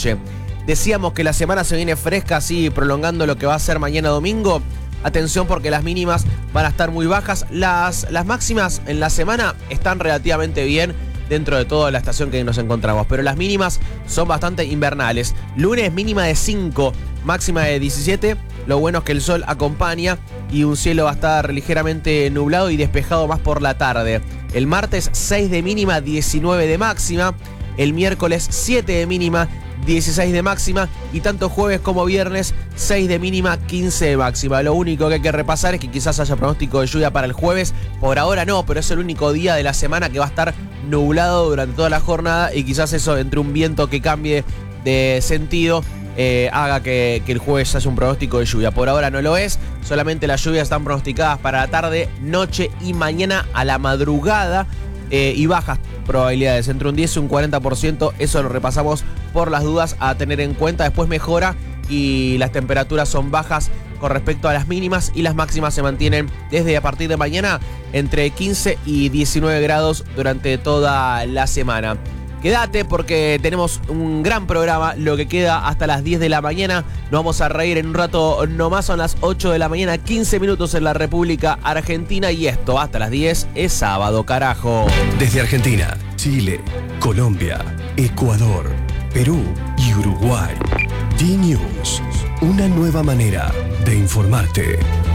noche. Decíamos que la semana se viene fresca, así prolongando lo que va a ser mañana domingo. Atención porque las mínimas van a estar muy bajas. Las máximas en la semana están relativamente bien dentro de toda la estación que nos encontramos, pero las mínimas son bastante invernales. Lunes mínima de 5, máxima de 17. Lo bueno es que el sol acompaña y un cielo va a estar ligeramente nublado y despejado más por la tarde. El martes 6 de mínima, 19 de máxima. El miércoles 7 de mínima, 16 de máxima, y tanto jueves como viernes 6 de mínima, 15 de máxima. Lo único que hay que repasar es que quizás haya pronóstico de lluvia para el jueves. Por ahora no, pero es el único día de la semana que va a estar nublado durante toda la jornada, y quizás eso, entre un viento que cambie de sentido, haga que el jueves haya un pronóstico de lluvia. Por ahora no lo es, solamente las lluvias están pronosticadas para la tarde, noche y mañana a la madrugada, y bajas probabilidades, entre un 10 y un 40%. Eso lo repasamos por las dudas a tener en cuenta. Después mejora y las temperaturas son bajas con respecto a las mínimas, y las máximas se mantienen desde a partir de mañana entre 15 y 19 grados durante toda la semana. Quédate porque tenemos un gran programa, lo que queda hasta las 10 de la mañana. Nos vamos a reír en un rato nomás, son las 8 de la mañana, 15 minutos en la República Argentina, y esto hasta las 10 es sábado, carajo. Desde Argentina, Chile, Colombia, Ecuador, Perú y Uruguay. D-News, una nueva manera de informarte.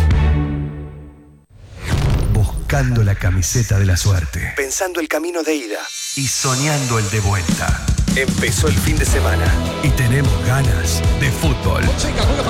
Buscando la camiseta de la suerte. Pensando el camino de ida. Y soñando el de vuelta. Empezó el fin de semana y tenemos ganas de fútbol.